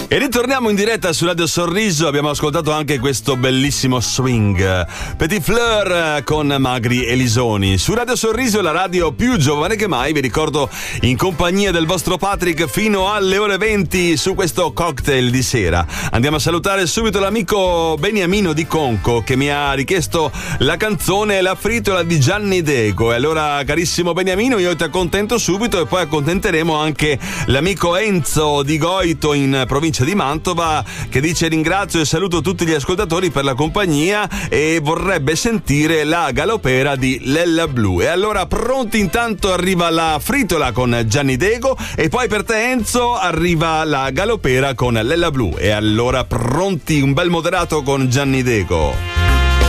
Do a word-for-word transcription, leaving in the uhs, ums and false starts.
E ritorniamo in diretta su Radio Sorriso. Abbiamo ascoltato anche questo bellissimo swing Petit Fleur con Magri e Lisoni. Su Radio Sorriso, la radio più giovane che mai. Vi ricordo, in compagnia del vostro Patrick fino alle ore venti su questo cocktail di sera. Andiamo a salutare subito l'amico Beniamino di Conco, che mi ha richiesto la canzone La fritola di Gianni Dego. E allora, carissimo Beniamino, io ti accontento subito e poi accontenteremo anche l'amico Enzo di Goito in provincia di Mantova, che dice: ringrazio e saluto tutti gli ascoltatori per la compagnia e vorrebbe sentire la galopera di Lella Blu. E allora, pronti, intanto arriva la fritola con Gianni Dego e poi per te, Enzo, arriva la galopera con Lella Blu. E allora, pronti, un bel moderato con Gianni Dego.